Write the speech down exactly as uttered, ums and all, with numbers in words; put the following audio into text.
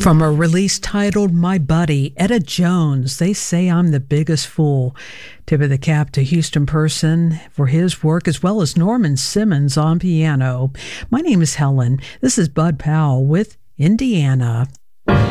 From a release titled My Buddy, Etta Jones, They Say I'm the Biggest Fool. Tip of the cap to Houston Person for his work, as well as Norman Simmons on piano. My name is Helen. This is Bud Powell with Indiana.